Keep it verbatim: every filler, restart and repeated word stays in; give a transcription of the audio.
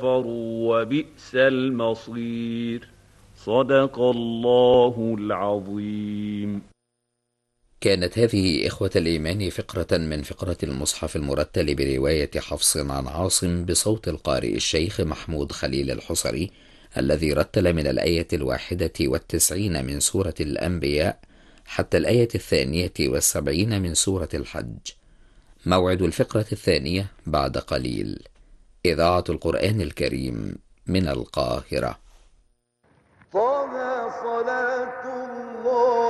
كفروا وبئس المصير. صدق الله العظيم. كانت هذه إخوة الإيمان فقرة من فقرة المصحف المرتل برواية حفص عن عاصم بصوت القارئ الشيخ محمود خليل الحصري، الذي رتل من الآية الواحدة والتسعين من سورة الأنبياء حتى الآية الثانية والسبعين من سورة الحج. موعد الفقرة الثانية بعد قليل. إذاعة القرآن الكريم من القاهرة. طه صلاة الله